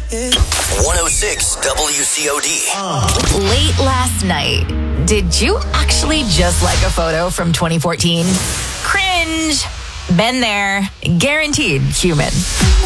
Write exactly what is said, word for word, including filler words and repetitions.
one oh six W C O D. Late last night, did you actually just like a photo from twenty fourteen? Cringe. Been there. Guaranteed human.